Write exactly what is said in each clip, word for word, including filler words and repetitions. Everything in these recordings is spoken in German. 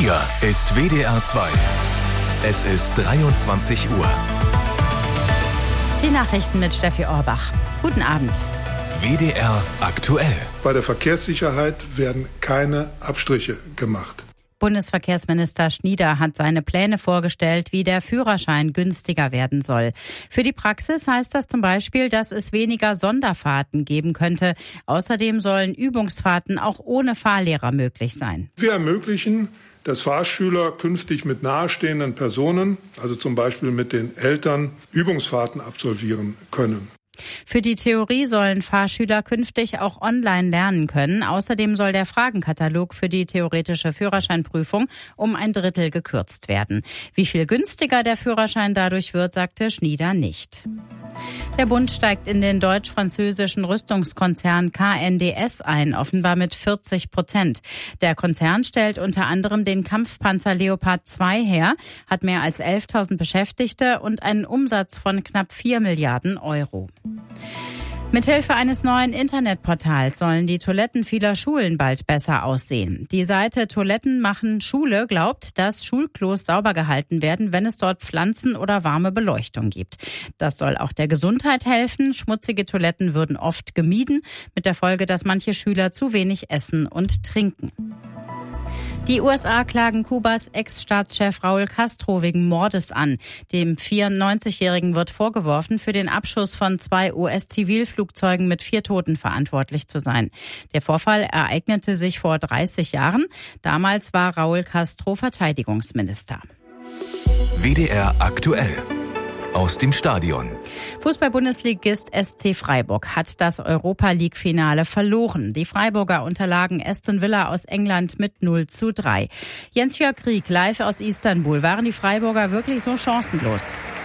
Hier ist W D R zwei. Es ist dreiundzwanzig Uhr. Die Nachrichten mit Steffi Orbach. Guten Abend. W D R aktuell. Bei der Verkehrssicherheit werden keine Abstriche gemacht. Bundesverkehrsminister Schnieder hat seine Pläne vorgestellt, wie der Führerschein günstiger werden soll. Für die Praxis heißt das zum Beispiel, dass es weniger Sonderfahrten geben könnte. Außerdem sollen Übungsfahrten auch ohne Fahrlehrer möglich sein. Wir ermöglichen, dass Fahrschüler künftig mit nahestehenden Personen, also zum Beispiel mit den Eltern, Übungsfahrten absolvieren können. Für die Theorie sollen Fahrschüler künftig auch online lernen können. Außerdem soll der Fragenkatalog für die theoretische Führerscheinprüfung um ein Drittel gekürzt werden. Wie viel günstiger der Führerschein dadurch wird, sagte Schnieder nicht. Der Bund steigt in den deutsch-französischen Rüstungskonzern K N D S ein, offenbar mit vierzig Prozent. Der Konzern stellt unter anderem den Kampfpanzer Leopard zwei her, hat mehr als elftausend Beschäftigte und einen Umsatz von knapp vier Milliarden Euro. Mithilfe eines neuen Internetportals sollen die Toiletten vieler Schulen bald besser aussehen. Die Seite Toiletten machen Schule glaubt, dass Schulklos sauber gehalten werden, wenn es dort Pflanzen oder warme Beleuchtung gibt. Das soll auch der Gesundheit helfen. Schmutzige Toiletten würden oft gemieden, mit der Folge, dass manche Schüler zu wenig essen und trinken. Die U S A klagen Kubas Ex-Staatschef Raúl Castro wegen Mordes an. Dem vierundneunzigjährigen wird vorgeworfen, für den Abschuss von zwei U S-Zivilflugzeugen mit vier Toten verantwortlich zu sein. Der Vorfall ereignete sich vor dreißig Jahren. Damals war Raúl Castro Verteidigungsminister. W D R aktuell. Aus dem Stadion. Fußball-Bundesligist S C Freiburg hat das Europa-League-Finale verloren. Die Freiburger unterlagen Aston Villa aus England mit null zu drei. Jens-Jörg Krieg live aus Istanbul. Waren die Freiburger wirklich so chancenlos?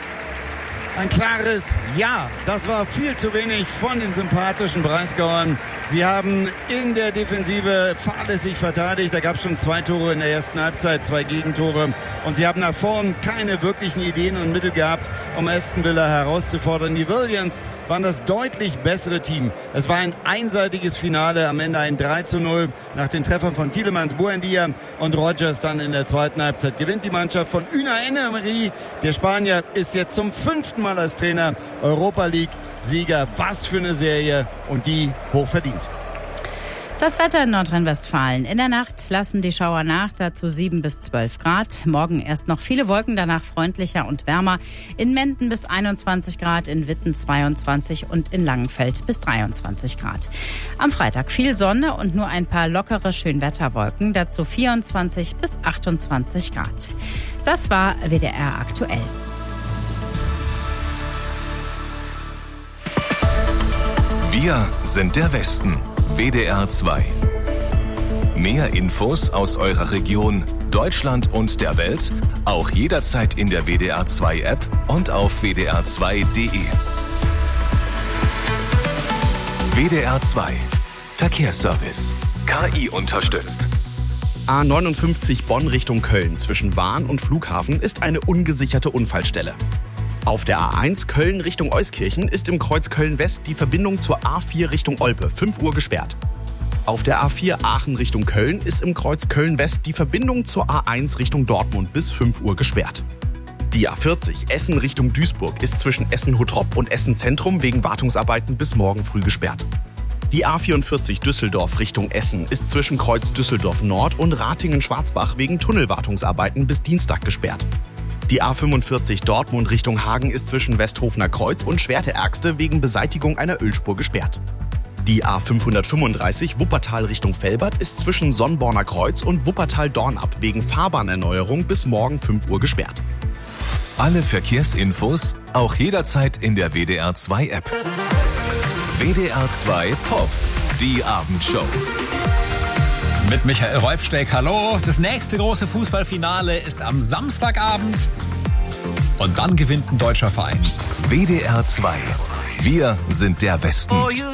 Ein klares Ja. Das war viel zu wenig von den sympathischen Breisgauern. Sie haben in der Defensive fahrlässig verteidigt. Da gab es schon zwei Tore in der ersten Halbzeit, zwei Gegentore. Und sie haben nach vorn keine wirklichen Ideen und Mittel gehabt, um Aston Villa herauszufordern. Die Williams waren das deutlich bessere Team. Es war ein einseitiges Finale, am Ende ein drei zu null. Nach den Treffern von Tielemans, Buendia und Rogers dann in der zweiten Halbzeit gewinnt die Mannschaft von Unai Emery. Der Spanier ist jetzt zum fünften Mal als Trainer Europa League Sieger. Was für eine Serie und die hochverdient. Das Wetter in Nordrhein-Westfalen. In der Nacht lassen die Schauer nach, dazu sieben bis zwölf Grad. Morgen erst noch viele Wolken, danach freundlicher und wärmer. In Menden bis einundzwanzig Grad, in Witten zweiundzwanzig und in Langenfeld bis dreiundzwanzig Grad. Am Freitag viel Sonne und nur ein paar lockere Schönwetterwolken, dazu vierundzwanzig bis achtundzwanzig Grad. Das war W D R aktuell. Wir sind der Westen. W D R zwei. Mehr Infos aus eurer Region, Deutschland und der Welt, auch jederzeit in der W D R zwei App und auf w d r zwei punkt d e. W D R zwei. Verkehrsservice. K I unterstützt. A neunundfünfzig Bonn Richtung Köln zwischen Wahn und Flughafen ist eine ungesicherte Unfallstelle. Auf der A eins Köln Richtung Euskirchen ist im Kreuz Köln-West die Verbindung zur A vier Richtung Olpe fünf Uhr gesperrt. Auf der A vier Aachen Richtung Köln ist im Kreuz Köln-West die Verbindung zur A eins Richtung Dortmund bis fünf Uhr gesperrt. Die A vierzig Essen Richtung Duisburg ist zwischen Essen-Hottrop und Essen-Zentrum wegen Wartungsarbeiten bis morgen früh gesperrt. Die A vierundvierzig Düsseldorf Richtung Essen ist zwischen Kreuz Düsseldorf Nord und Ratingen-Schwarzbach wegen Tunnelwartungsarbeiten bis Dienstag gesperrt. Die A fünfundvierzig Dortmund Richtung Hagen ist zwischen Westhofener Kreuz und Schwerte-Ergste wegen Beseitigung einer Ölspur gesperrt. Die A fünfhundertfünfunddreißig Wuppertal Richtung Velbert ist zwischen Sonnborner Kreuz und Wuppertal-Dornab wegen Fahrbahnerneuerung bis morgen fünf Uhr gesperrt. Alle Verkehrsinfos auch jederzeit in der W D R zwei App. W D R zwei Pop, die Abendshow. Mit Michael Räufsteck, hallo. Das nächste große Fußballfinale ist am Samstagabend. Und dann gewinnt ein deutscher Verein. W D R zwei. Wir sind der Westen.